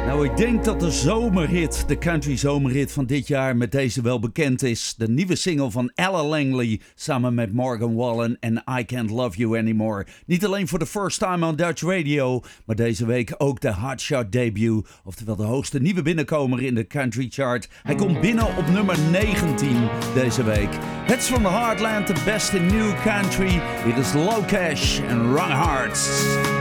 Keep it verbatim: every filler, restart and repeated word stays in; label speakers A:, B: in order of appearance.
A: Nou, ik denk dat de zomerhit, de country zomerhit van dit jaar met deze wel bekend is. De nieuwe single van Ella Langley samen met Morgan Wallen en I Can't Love You Anymore. Niet alleen voor de first time on Dutch Radio, maar deze week ook de Hotshot debut. Oftewel de hoogste nieuwe binnenkomer in de country chart. Hij komt binnen op nummer negentien deze week. Hits from the Heartland, the best in new country. It is Low Cash and Wrong Hearts.